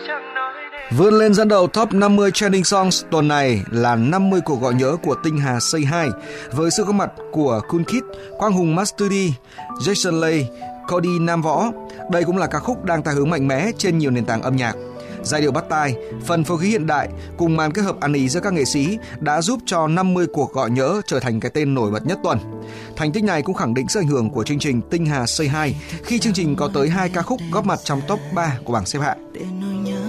Vươn lên dẫn đầu top 50 trending songs tuần này là 50 cuộc gọi nhỡ của Tinh Hà Say Hi với sự góp mặt của Cool Kid, Quang Hùng Master D, Jason Leigh, Cody Nam Võ. Đây cũng là ca khúc đang tạo hướng mạnh mẽ trên nhiều nền tảng âm nhạc. Giai điệu bắt tai, phần phối khí hiện đại cùng màn kết hợp ăn ý giữa các nghệ sĩ đã giúp cho 50 cuộc gọi nhỡ trở thành cái tên nổi bật nhất tuần. Thành tích này cũng khẳng định sự ảnh hưởng của chương trình Tinh Hà Say Hi khi chương trình có tới 2 ca khúc góp mặt trong top 3 của bảng xếp hạng.